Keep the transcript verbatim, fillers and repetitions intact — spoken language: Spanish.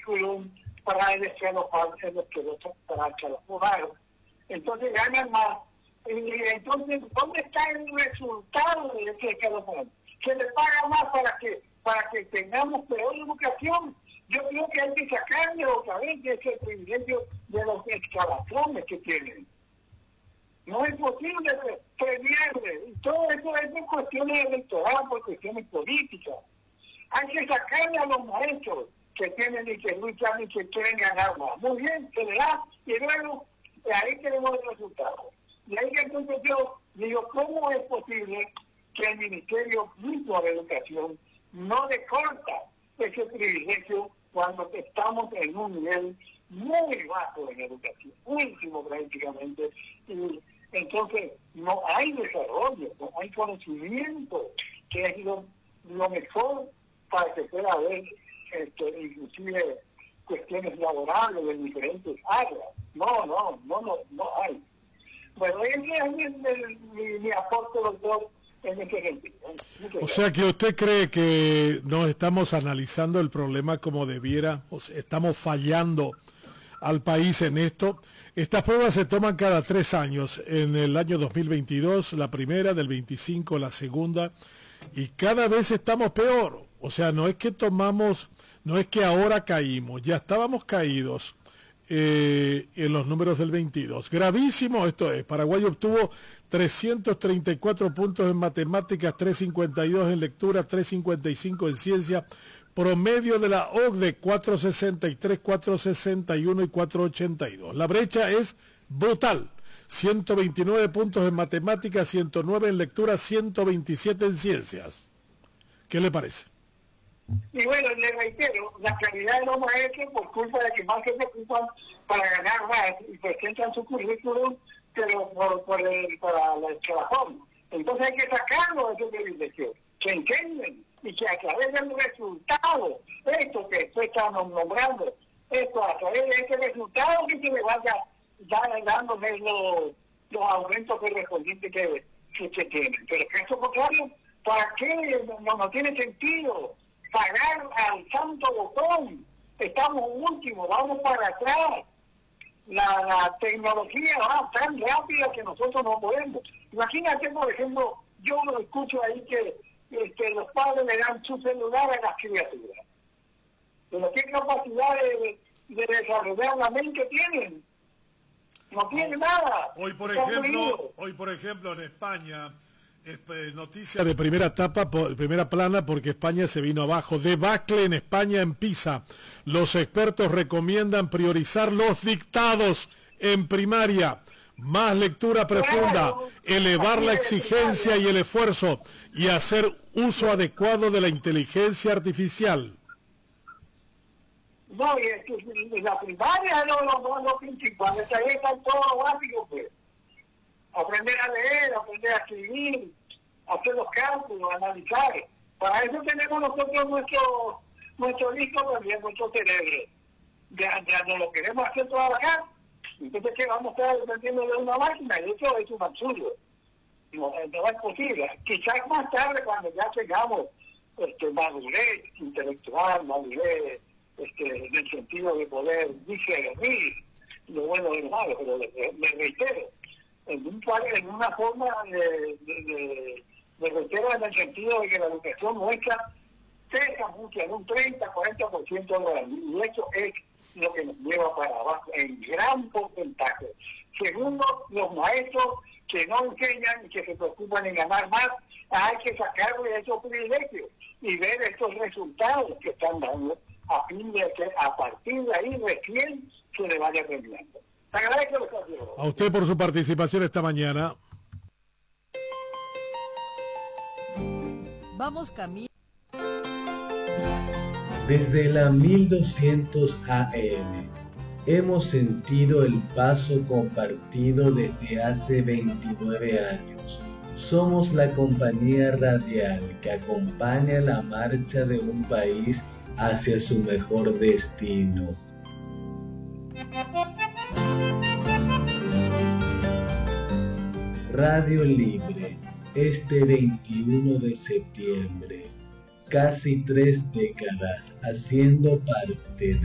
currículum para el que los padres los que los para que los jugaron. Entonces ganan más. Y entonces, ¿dónde está el resultado de que, que los padres? Se les paga más para que para que tengamos peor educación. Yo creo que hay que sacarle otra vez de ese privilegio de los escalafones que tienen. No es posible premiarle. Y todo eso es por cuestiones electorales, por cuestiones políticas. Hay que sacarle a los maestros que tienen y que luchan y que quieren ganar más. Muy bien, se le da, y luego ahí tenemos el resultado. Y ahí entonces yo digo, ¿cómo es posible que el Ministerio mismo de Educación no le corta ese privilegio cuando estamos en un nivel muy bajo en educación, último prácticamente, y entonces no hay desarrollo, no hay conocimiento, que es lo, lo mejor para que pueda haber este, inclusive cuestiones laborales en diferentes áreas. No, no, no, no, no hay. Bueno, ese es mi, mi, mi, mi aporte, doctor, en ese sentido. O sea que usted cree que no estamos analizando el problema como debiera, o sea, estamos fallando al país en esto. Estas pruebas se toman cada tres años, en el año dos mil veintidós, la primera, del veinticinco, la segunda, y cada vez estamos peor. O sea, no es que tomamos, no es que ahora caímos, ya estábamos caídos eh, en los números del veintidós. Gravísimo esto es. Paraguay obtuvo trescientos treinta y cuatro puntos en matemáticas, trescientos cincuenta y dos en lectura, trescientos cincuenta y cinco en ciencia, promedio de la O C D E cuatrocientos sesenta y tres, cuatrocientos sesenta y uno y cuatrocientos ochenta y dos. La brecha es brutal. ciento veintinueve puntos en matemáticas, ciento nueve en lectura, ciento veintisiete en ciencias. ¿Qué le parece? Y bueno, le reitero, la calidad de los maestros, por culpa de que más se preocupan para ganar más y presentan su currículum, pero por, por el, para el escalafón. Entonces hay que sacarlo de ese privilegio, que entienden y que a través del resultado, esto que después estamos nombrando, esto a través de este resultado que se le vaya dándole los, los aumentos correspondientes que, que se tienen. Pero caso contrario, ¿para qué? No, no tiene sentido pagar al santo botón. Estamos últimos, vamos para atrás. La, la tecnología va tan rápida que nosotros no podemos. Imagínate, por ejemplo, yo lo escucho ahí que este, los padres le dan su celular a las criaturas. Pero ¿qué capacidad de, de desarrollar la mente tienen? No tienen nada. Hoy, por ejemplo, hoy, por ejemplo, en España, es noticia de primera etapa, primera plana, porque España se vino abajo. Debacle en España en PISA. Los expertos recomiendan priorizar los dictados en primaria, más lectura profunda, elevar la exigencia y el esfuerzo y hacer uso adecuado de la inteligencia artificial. No, y es que la primaria no es lo, lo principal, ahí está todo lo básico, pues. Aprender a leer, aprender a escribir, hacer los cálculos, analizar. Para eso tenemos nosotros nuestro, nuestro disco también, nuestro cerebro. Ya, ya no lo queremos hacer trabajar, entonces que vamos a estar dependiendo de una máquina, y eso es un absurdo. No, no es posible. Quizás más tarde, cuando ya tengamos este, madurez intelectual, madurez este, en el sentido de poder discernir lo bueno y lo malo, pero me reitero, en, un, en una forma de, de, de, de reitero en el sentido de que la educación nuestra pesa mucho, en un treinta, cuarenta por ciento de la vida, y eso es lo que nos lleva para abajo en gran porcentaje. Segundo, los maestros que no enseñan y que se preocupan en ganar más, hay que sacarle esos privilegios y ver estos resultados que están dando a fin de que a partir de ahí recién se le vaya premiando. Te agradezco los casos. A usted por su participación esta mañana. Vamos camino. Desde la mil doscientos A M hemos sentido el paso compartido desde hace veintinueve años. Somos la compañía radial que acompaña la marcha de un país hacia su mejor destino. Radio Libre, este veintiuno de septiembre. Casi tres décadas haciendo parte de